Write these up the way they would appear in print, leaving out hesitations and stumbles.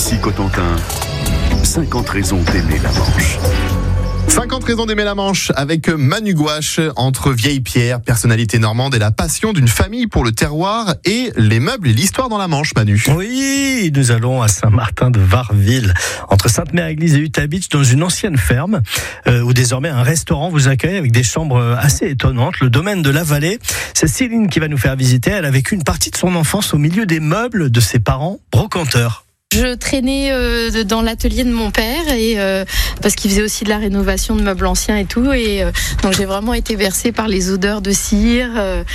Ici Cotentin, 50 raisons d'aimer la Manche. 50 raisons d'aimer la Manche avec Manu Gouache, entre vieille pierre, personnalité normande et la passion d'une famille pour le terroir et les meubles et l'histoire dans la Manche, Manu. Oui, nous allons à Saint-Martin de Varville, entre Sainte-Mère-Église et Utah Beach, dans une ancienne ferme où désormais un restaurant vous accueille avec des chambres assez étonnantes. Le domaine de la Vallée, c'est Céline qui va nous faire visiter. Elle a vécu une partie de son enfance au milieu des meubles de ses parents brocanteurs. Je traînais dans l'atelier de mon père et parce qu'il faisait aussi de la rénovation de meubles anciens et tout, et donc j'ai vraiment été bercée par les odeurs de cire.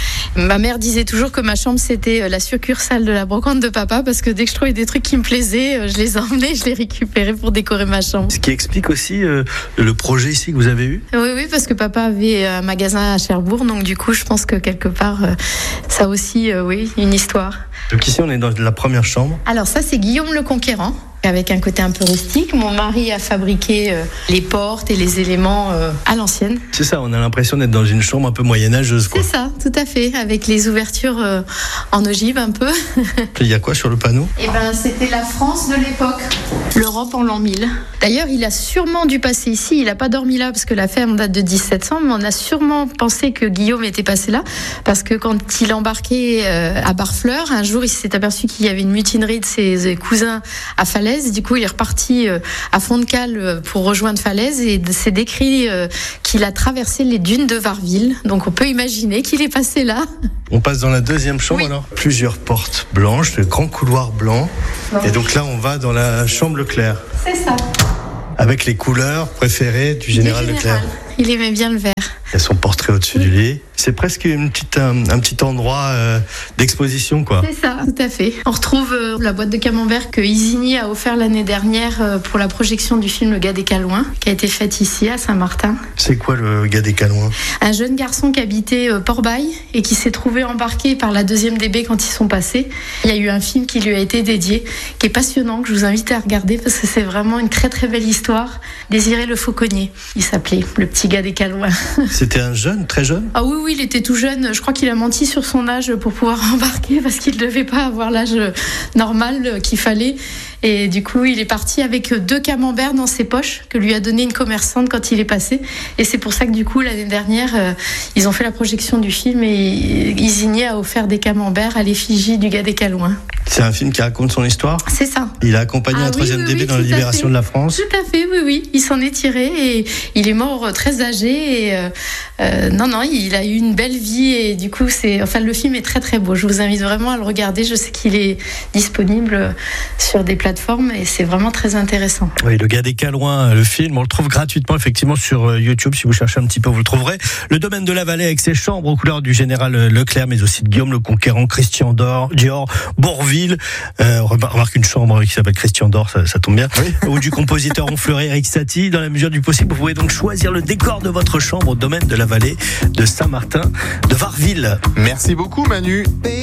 Ma mère disait toujours que ma chambre c'était la succursale de la brocante de papa, parce que dès que je trouvais des trucs qui me plaisaient, je les emmenais, je les récupérais pour décorer ma chambre. Ce qui explique aussi le projet ici que vous avez eu. Oui, parce que papa avait un magasin à Cherbourg, donc du coup je pense que quelque part ça a aussi une histoire. Donc ici on est dans la première chambre. Alors ça c'est Guillaume le Conquérant, avec un côté un peu rustique. Mon mari a fabriqué les portes et les éléments à l'ancienne. C'est ça, on a l'impression d'être dans une chambre un peu moyenâgeuse, quoi. C'est ça, tout à fait, avec les ouvertures en ogive un peu. Il y a quoi sur le panneau ? C'était la France de l'époque, l'Europe en l'an 1000. D'ailleurs, il a sûrement dû passer ici, il n'a pas dormi là parce que la ferme date de 1700, mais on a sûrement pensé que Guillaume était passé là, parce que quand il embarquait à Barfleur, un jour il s'est aperçu qu'il y avait une mutinerie de ses cousins à Falaise. Du coup, il est reparti à fond de cale pour rejoindre Falaise, et c'est décrit qu'il a traversé les dunes de Varville. Donc on peut imaginer qu'il est passé là. On passe dans la deuxième chambre. Oui. Alors. Plusieurs portes blanches, de grands couloirs blancs. Et donc là, on va dans la chambre Leclerc. C'est ça. Avec les couleurs préférées du général Leclerc. Il aimait bien le vert. Il y a son portrait au-dessus du lit. C'est presque un petit endroit d'exposition, quoi. C'est ça, tout à fait. On retrouve la boîte de camembert que Isigny a offert l'année dernière pour la projection du film Le Gars des Calouins, qui a été faite ici à Saint-Martin. C'est quoi le Gars des Calouins ? Un jeune garçon qui habitait Port-Bail et qui s'est trouvé embarqué par la 2e DB quand ils sont passés. Il y a eu un film qui lui a été dédié, qui est passionnant, que je vous invite à regarder parce que c'est vraiment une très très belle histoire. Désiré Le Fauconnier, il s'appelait, le petit gars des Calouins. C'était un jeune, très jeune ? Ah oui, il était tout jeune. Je crois qu'il a menti sur son âge pour pouvoir embarquer parce qu'il ne devait pas avoir l'âge normal qu'il fallait. Et du coup, il est parti avec 2 camemberts dans ses poches que lui a donné une commerçante quand il est passé. Et c'est pour ça que du coup, l'année dernière, ils ont fait la projection du film et Isigny a offert des camemberts à l'effigie du Gars des Calouins. C'est un film qui raconte son histoire ? C'est ça. Il a accompagné un 3e DB dans la libération de la France ? Tout à fait, oui. Il s'en est tiré et il est mort très âgé. Et non, il a eu une belle vie et du coup, le film est très très beau. Je vous invite vraiment à le regarder. Je sais qu'il est disponible sur des plateformes et c'est vraiment très intéressant. Oui, Le Gars des Calouins, le film, on le trouve gratuitement effectivement sur YouTube. Si vous cherchez un petit peu, vous le trouverez. Le domaine de la Vallée avec ses chambres aux couleurs du général Leclerc, mais aussi de Guillaume le Conquérant, Christian Dior, Bourville. On remarque une chambre qui s'appelle Christian Dior, ça tombe bien. Oui. Ou du compositeur Onfleury, Eric Satie. Dans la mesure du possible, vous pouvez donc choisir le décor de votre chambre au domaine de la Vallée de Saint-Martin de Varville. Merci beaucoup, Manu.